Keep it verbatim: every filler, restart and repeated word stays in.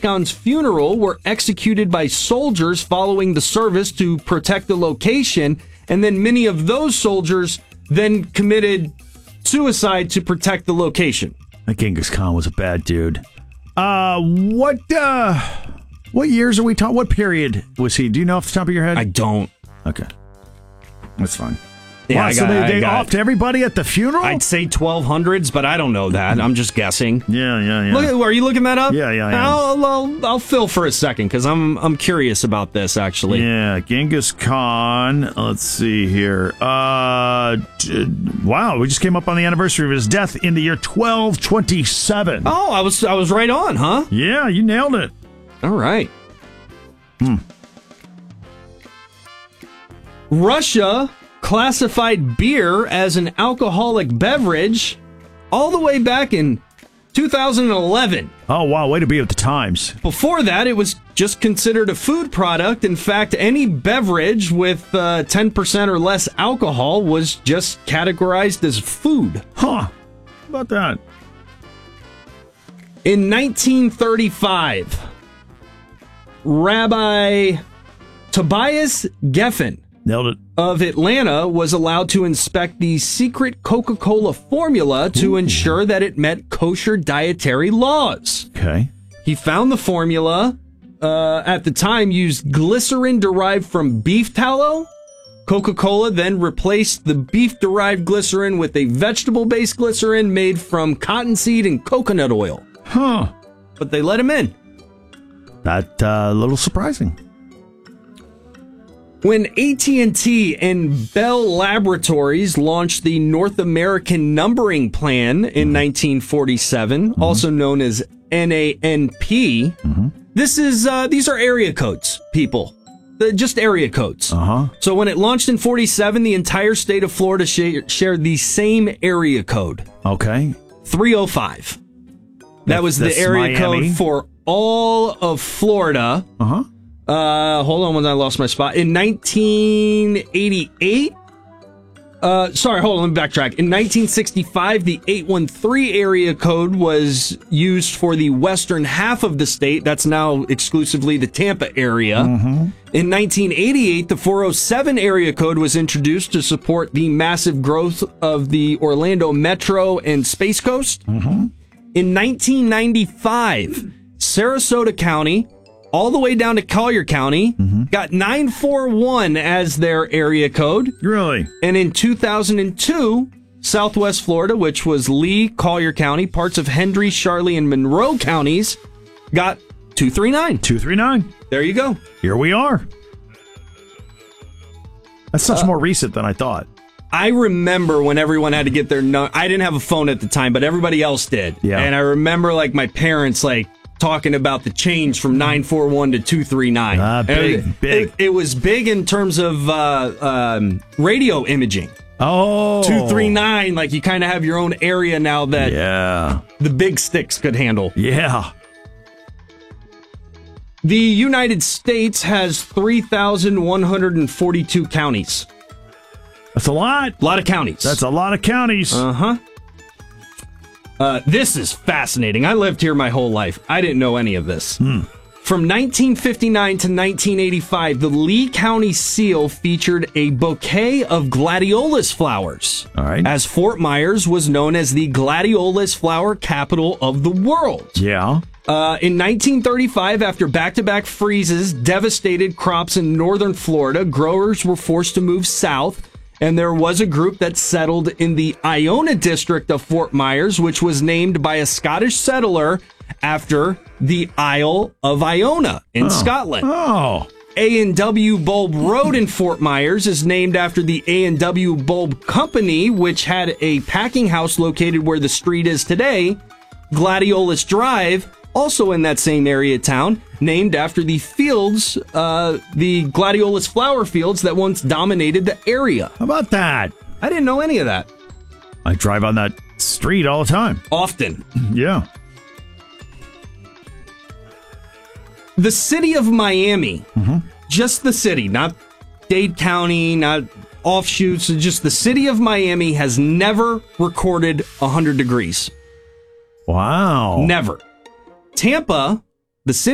Khan's funeral were executed by soldiers following the service to protect the location, and then many of those soldiers then committed suicide to protect the location. That Genghis Khan was a bad dude. Uh, what, uh, what years are we talking? What period was he? Do you know off the top of your head? I don't. Okay. That's fine. Yeah, wow, I so got, they, I they got, offed everybody at the funeral? I'd say twelve hundreds, but I don't know that. I'm just guessing. Yeah, yeah, yeah. Look, are you looking that up? Yeah, yeah, I am. I'll, I'll, I'll fill for a second, because I'm, I'm curious about this, actually. Yeah, Genghis Khan. Let's see here. Uh, wow, we just came up on the anniversary of his death in the year twelve twenty-seven. Oh, I was I was right on, huh? Yeah, you nailed it. All right. Hmm. Russia classified beer as an alcoholic beverage all the way back in two thousand eleven. Oh, wow, way to be with the times. Before that, it was just considered a food product. In fact, any beverage with uh, ten percent or less alcohol was just categorized as food. Huh. How about that? In nineteen thirty-five, Rabbi Tobias Geffen Nailed it. of Atlanta was allowed to inspect the secret Coca-Cola formula to Ooh. ensure that it met kosher dietary laws. Okay. He found the formula, uh, at the time, used glycerin derived from beef tallow. Coca-Cola then replaced the beef-derived glycerin with a vegetable-based glycerin made from cottonseed and coconut oil. Huh. But they let him in. That, uh, a little surprising. When A T and T and Bell Laboratories launched the North American Numbering Plan in nineteen forty-seven, mm-hmm. also known as N A N P, mm-hmm. this is uh, these are area codes, people. They're just area codes. Uh-huh. So when it launched in forty-seven, the entire state of Florida sh- shared the same area code. Okay. three oh five. That That's, was the area Miami. code for all of Florida. Uh-huh. Uh, hold on, when I lost my spot. In nineteen eighty-eight, uh, sorry, hold on, let me backtrack. In nineteen sixty-five, the eight one three area code was used for the western half of the state. That's now exclusively the Tampa area. Mm-hmm. In nineteen eighty-eight, the four oh seven area code was introduced to support the massive growth of the Orlando Metro and Space Coast. Mm-hmm. In nineteen ninety-five, Sarasota County, all the way down to Collier County, mm-hmm. got nine four one as their area code. Really? And in two thousand two, Southwest Florida, which was Lee, Collier County, parts of Hendry, Charley, and Monroe counties, got two three nine. two three nine. There you go. Here we are. That's much Uh, more recent than I thought. I remember when everyone had to get their... No- I didn't have a phone at the time, but everybody else did. Yeah. And I remember, like, my parents, like, talking about the change from nine four one to two three nine. Ah, big, it, big. It, it was big in terms of uh, um, radio imaging. Oh. two three nine, like you kind of have your own area now that yeah. the big sticks could handle. Yeah. The United States has three thousand one hundred forty-two counties. That's a lot. A lot of counties. That's a lot of counties. Uh-huh. Uh, this is fascinating. I lived here my whole life. I didn't know any of this. Hmm. From nineteen fifty-nine to nineteen eighty-five, the Lee County seal featured a bouquet of gladiolus flowers. All right. As Fort Myers was known as the gladiolus flower capital of the world. Yeah. Uh, in nineteen thirty-five, after back-to-back freezes devastated crops in northern Florida, growers were forced to move south. And there was a group that settled in the Iona district of Fort Myers, which was named by a Scottish settler after the Isle of Iona in oh. Scotland. Oh. A and W Bulb Road in Fort Myers is named after the A and W Bulb Company, which had a packing house located where the street is today. Gladiolus Drive, also in that same area town, named after the fields, uh, the gladiolus flower fields that once dominated the area. How about that? I didn't know any of that. I drive on that street all the time. Often. Yeah. The city of Miami, mm-hmm. just the city, not Dade County, not offshoots, just the city of Miami has never recorded one hundred degrees. Wow. Never. Tampa, the city